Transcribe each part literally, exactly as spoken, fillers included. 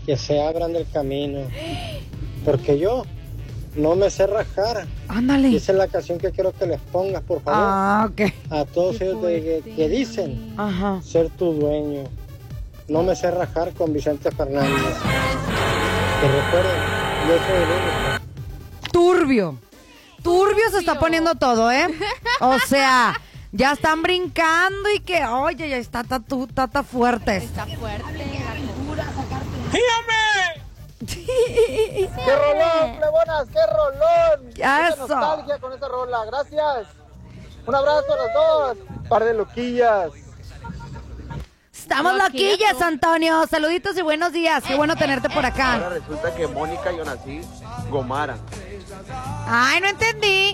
que se abran del camino, porque yo no me sé rajar. Ándale. Y esa es la canción que quiero que les pongas, por favor. Ah, ok. A todos ellos de, que, que dicen Ajá. ser tu dueño. No me sé rajar con Vicente Fernández. Que recuerden, yo soy el único. Turbio. Turbio se está poniendo todo, ¿eh? O sea, ya están brincando y que, oye, ya está tatu, tata fuerte. Está fuerte. ¡Qué rolón, plebonas! ¡Qué rolón! ¡Eso! Mucha nostalgia con esa rola, gracias. Un abrazo a los dos. Par de loquillas. Estamos loquillas, Antonio. Saluditos y buenos días. Qué bueno tenerte por acá. Ahora resulta que Mónica Yonasí Gomara. Ay, no entendí.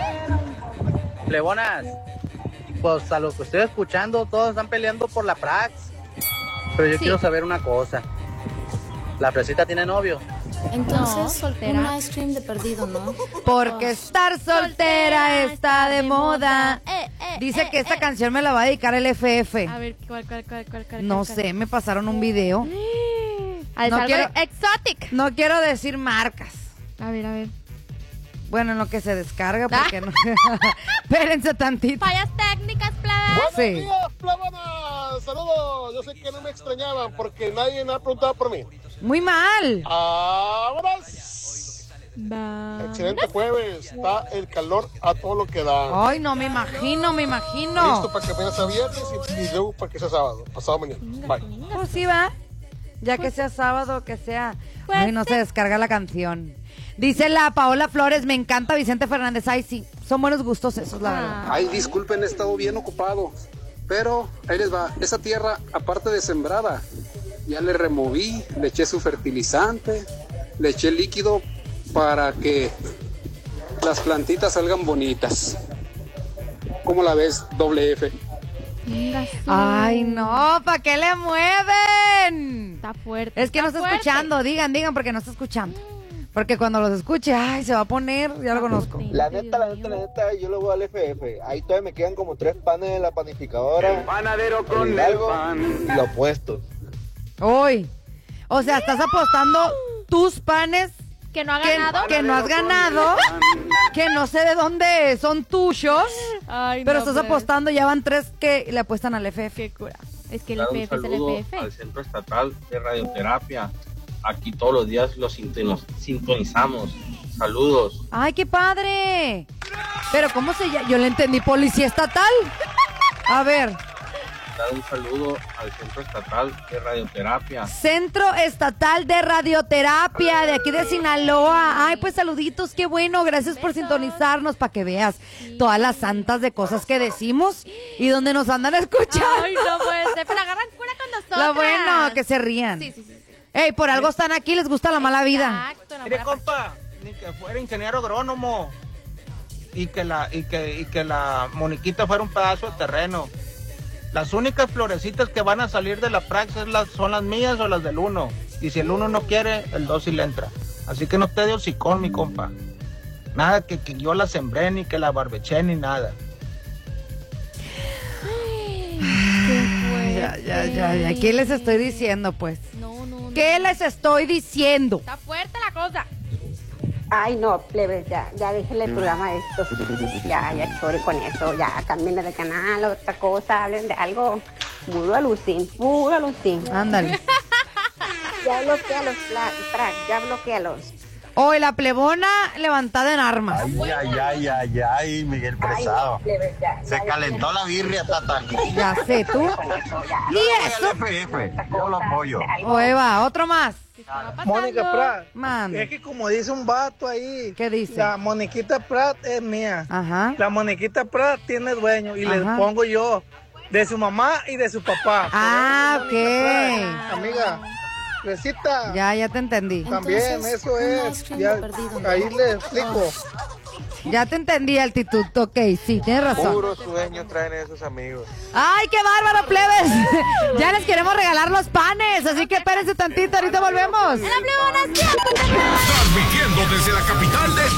Plebonas, pues a lo que estoy escuchando, todos están peleando por la Prax. Pero yo Sí. quiero saber una cosa. ¿La Fresita tiene novio? Entonces, No, soltera. un ice cream de perdido, ¿no? Porque estar soltera está de moda. Eh, eh, Dice eh, que esta eh. canción me la va a dedicar el F F. A ver, ¿cuál, cuál, cuál, cuál, cuál? No cuál, sé, me pasaron un video. cuál? Al No algo quiero- exotic. No quiero decir marcas. A ver, a ver. Bueno, en lo que se descarga, porque no. Espérense tantito. Fallas técnicas, plebes. Buenos Sí. días, plebonas. Saludos. Yo sé que no me extrañaban porque nadie me ha preguntado por mí. Muy mal. ¡Vámonos! Va. Excelente jueves. Está el calor a todo lo que da. Ay, no, me imagino, me imagino. Listo para que mañana sea viernes y, y luego para que sea sábado. Pasado mañana. Bye. Pues sí, va. Ya que sea sábado, que sea. Pues Ay, no se descarga la canción. Dice la Paola Flores, me encanta Vicente Fernández. Ay, sí, son buenos gustos esos, la verdad. Ay, disculpen, he estado bien ocupado. Pero ahí les va. Esa tierra, aparte de sembrada, ya le removí, le eché su fertilizante, le eché líquido para que las plantitas salgan bonitas. ¿Cómo la ves, doble F? Ay, no, ¿para qué le mueven? Está fuerte. Es que no está fuerte. escuchando, digan, digan, porque no está escuchando. Porque cuando los escuche, ay, se va a poner, ya lo conozco. La neta, la neta, la neta, yo le voy al F F. Ahí todavía me quedan como tres panes de la panificadora. Panadero el Hidalgo y lo opuesto. Hoy. O sea, estás apostando tus panes Que no ha que, ganado. que no has ganado, que no sé de dónde son tuyos, Ay, pero no, estás pues. apostando, ya van tres que le apuestan al F F. Qué cura. Es que el Dar un F F es el saludo F al F. Centro Estatal de Radioterapia. Aquí todos los días los sintonos- sintonizamos. Saludos. ¡Ay, qué padre! Pero ¿cómo se llama? Yo le entendí, policía estatal. A ver, Dar un saludo al Centro Estatal de Radioterapia. Centro Estatal de Radioterapia de aquí de Sinaloa. Ay, pues saluditos, qué bueno, gracias por sintonizarnos para que veas todas las santas de cosas que decimos y donde nos andan a escuchar. Ay, no puede ser. Pero agarran cura con nosotros. Lo bueno, que se rían. Sí, sí, sí. sí. Ey, por algo están aquí, les gusta la mala vida. Exacto, la Mire, buena compa, ni que fuera ingeniero agrónomo y que la y que y que la Moniquita fuera un pedazo de terreno. Las únicas florecitas que van a salir de la praxis las, son las mías o las del uno. Y si el uno no quiere, el dos sí le entra. Así que no te de hocicón, mi compa. Nada que, que yo la sembré, ni que la barbeché, ni nada. Ya, ya, ya, ya. ¿Qué les estoy diciendo, pues? No, no, no. ¿Qué les estoy diciendo? Está fuerte la cosa. Ay, no, plebes, ya, ya déjenle el programa de estos. Ya, ya chore con eso, ya cambien de canal, otra cosa, hablen de algo. Puro alucin, puro alucin. Ándale. Ya bloquealos, Prax, ya bloquealos. Hoy la plebona levantada en armas. Ay, ay, ay, ay, ay, Miguel Presado. Plebes, ya, Se calentó la birria, tata. Ya sé, tú. Yo ¿Y eso? F F, yo lo apoyo. O Eva, otro más. Mónica Prat. Mande. Es que como dice un vato ahí, ¿Qué dice? la Moniquita Prat es mía. Ajá. La Moniquita Prat tiene dueño y le Ajá. pongo yo de su mamá y de su papá. Ah, Por eso, Mónica ok. Prat, amiga, Fresita, Ya, ya te entendí. también Entonces, eso un es. ice cream Ya, de perdido, ¿no? ahí le explico. Ya te entendí, altitud. Ok, sí, tienes razón. Puros sueños traen esos amigos. ¡Ay, qué bárbaro, plebes! Ya les queremos regalar los panes, así que espérense tantito, ahorita volvemos. ¡La plebona siempre! Transmitiendo desde la capital del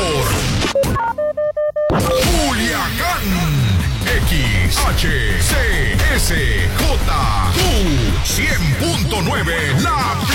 calor. Culiacán. X H C S J Q cien punto nueve La